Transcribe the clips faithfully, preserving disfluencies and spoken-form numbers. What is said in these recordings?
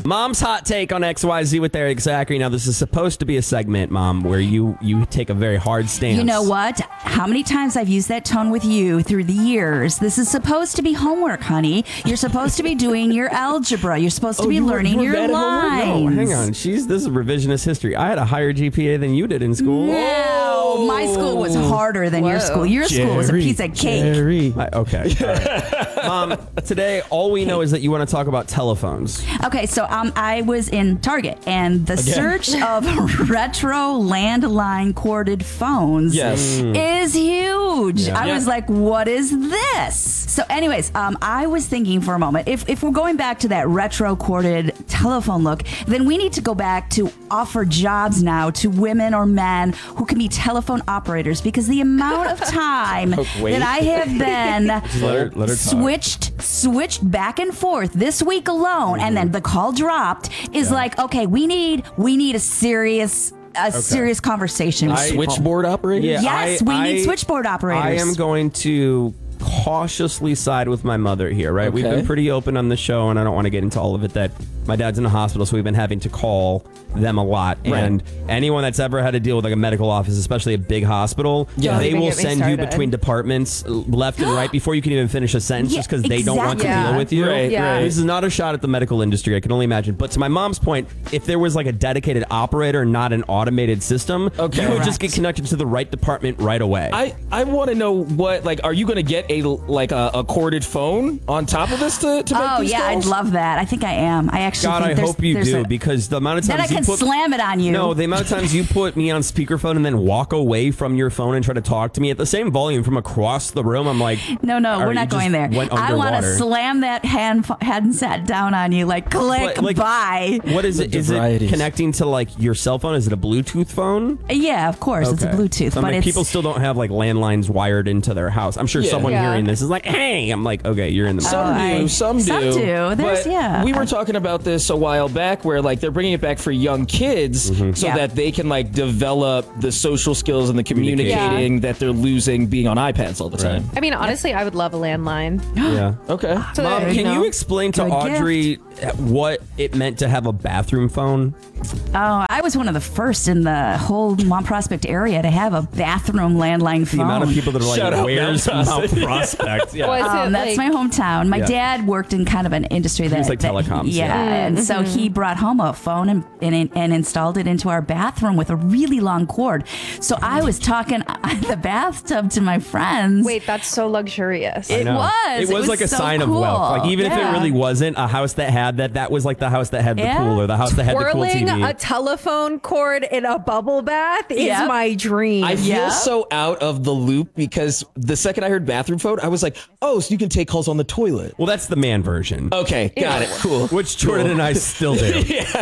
Mom's hot take on X Y Z with Eric Zachary. Now, this is supposed to be a segment, Mom, where you, you take a very hard stance. You know what? How many times I've used that tone with you through the years? This is supposed to be homework, honey. You're supposed to be doing your algebra. You're supposed to Oh, be you were- learning you were your bad at homework? lines. No, hang on. She's this is revisionist history. I had a higher G P A than you did in school. No, my school was harder than your Whoa. school. Your school was a Jerry, piece of cake. Jerry. I- okay. All right. Mom, today all we know is that you want to talk about telephones. Okay, so um, I was in Target, and the search of retro landline corded phones Yes. is huge. Yeah. I Yeah. was like, what is this? So anyways, um, I was thinking for a moment, if, if we're going back to that retro corded telephone look, then we need to go back to offer jobs now to women or men who can be telephone operators, because the amount of time wait. that I have been Let her, let her talk. switched switched back and forth this week alone, and then the call dropped is like, okay, we need we need a serious a serious conversation with people. Switchboard operator? Yeah, Yes, I- we need I- switchboard operators. I am going to cautiously side with my mother here, right? We've Okay. been pretty open on the show, and I don't want to get into all of it, that my dad's in the hospital, so we've been having to call them a lot. Right. And anyone that's ever had to deal with like a medical office, especially a big hospital, Yeah. they Don't even will get me send you started. between departments left and right before you can even finish a sentence, Yeah, just because they don't want to exactly. deal with you. Right, Yeah. right. This is not a shot at the medical industry, I can only imagine. But to my mom's point, if there was like a dedicated operator, not an automated system, Okay. you would just Correct. get connected to the right department right away. I, I want to know what, like, are you going to get a, like, a, a corded phone on top of this to, to make Oh these yeah, calls? I'd love that. I think I am. I actually God, think I there's, hope you there's do, a- because the amount of then times I can you put slam it on you. no, the amount of times you put me on speakerphone and then walk away from your phone and try to talk to me at the same volume from across the room, I'm like, No, no, all we're right, not you just going there. went I want to underwater. slam that hand handset down on you, like click, But, like, bye. What is The it? Is it varieties. connecting to like your cell phone? Is it a Bluetooth phone? Yeah, of course, it's a Okay. Bluetooth, So, I but mean, it's people still don't have like landlines wired into their house. I'm sure Yeah. someone Yeah. hearing this is like, "Hey," I'm like, "Okay, you're in the." Some Oh, do, I- some do. some do. There's- but yeah. we were talking about this a while back, where like they're bringing it back for young kids, Mm-hmm. so Yeah. that they can like develop the social skills and the communicating Yeah. that they're losing being on iPads all the time. I mean, honestly, I would love a landline. yeah. Okay. So Mom, that, can know. you explain to Good Audrey what it meant to have a bathroom phone? Oh, I was one of the first in the whole Mount Prospect area to have a bathroom landline phone. The amount of people that are like, Shut up, "Where's Mount Mount Prospect?" Prospect?" Yeah. Was Um, it that's like, my hometown. My Yeah. dad worked in kind of an industry that was like that- telecoms, Yeah, yeah. and so he brought home a phone and, and and installed it into our bathroom with a really long cord. So I was talking in the bathtub to my friends. Wait, that's so luxurious. It I know. was. It was It was like a so sign of wealth. cool. Like even if it Yeah. really wasn't a house that had that, that was like the house that had the Yeah. pool or the house that had the cool T Twirling V. a telephone cord in a bubble bath is Yep. my dream. I feel Yeah. so out of the loop because the second I heard bathroom phone, I was like, oh, so you can take calls on the toilet. well, that's the man version, Okay, got it. Cool. which Jordan and I still do.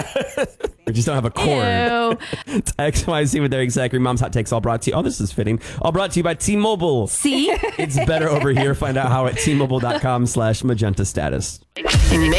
We just don't have a cord. Ew. It's X Y Z with Eric Zachary. Mom's Hot Takes all brought to you. Oh, this is fitting. All brought to you by T-Mobile. See? It's better over here. Find out how at T Mobile dot com slash magenta status.